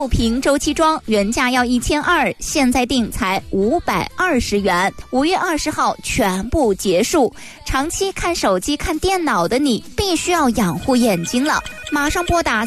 6瓶周期装原价要1200，现在定才520元。5月20号全部结束。长期看手机、看电脑的你，必须要养护眼睛了。马上拨打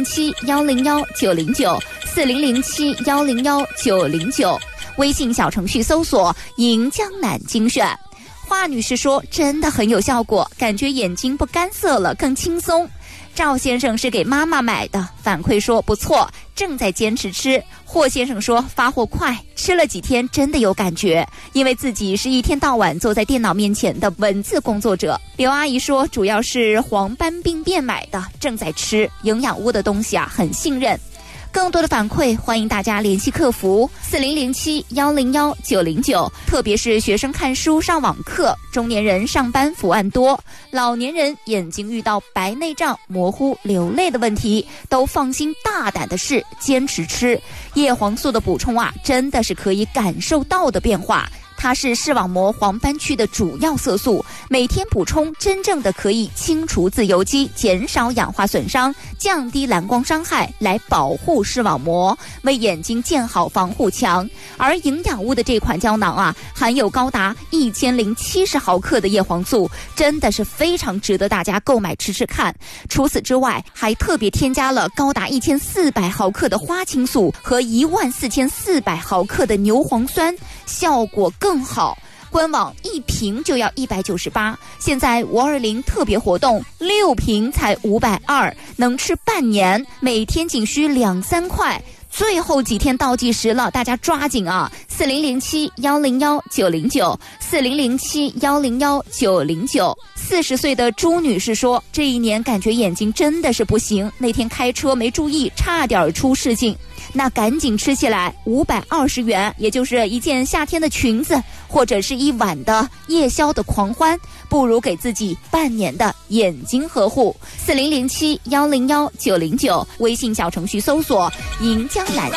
4007-101-909，4007-101-909，微信小程序搜索“银江南精选”。华女士说，真的很有效果，感觉眼睛不干涩了，更轻松。赵先生是给妈妈买的，反馈说不错，正在坚持吃。霍先生说发货快，吃了几天真的有感觉，因为自己是一天到晚坐在电脑面前的文字工作者。刘阿姨说主要是黄斑病变买的，正在吃，营养屋的东西啊很信任。更多的反馈，欢迎大家联系客服4007-101-909。特别是学生看书上网课，中年人上班伏案多，老年人眼睛遇到白内障、模糊、流泪的问题，都放心大胆的试，坚持吃叶黄素的补充啊，真的是可以感受到的变化。它是视网膜黄斑区的主要色素，每天补充真正的可以清除自由基，减少氧化损伤，降低蓝光伤害，来保护视网膜，为眼睛建好防护墙。而营养屋的这款胶囊啊，含有高达1070毫克的叶黄素，真的是非常值得大家购买吃吃看。除此之外，还特别添加了高达1400毫克的花青素和14400毫克的牛磺酸，效果更好。官网1瓶就要198，现在520特别活动，6瓶才520，能吃半年，每天仅需2-3块。最后几天倒计时了，大家抓紧啊！4007-101-909，4007-101-909。40岁的朱女士说，这一年感觉眼睛真的是不行，那天开车没注意，差点出事情。那赶紧吃起来，520元，也就是一件夏天的裙子，或者是一晚的夜宵的狂欢，不如给自己半年的眼睛呵护。4007-101-909，微信小程序搜索“银江南”。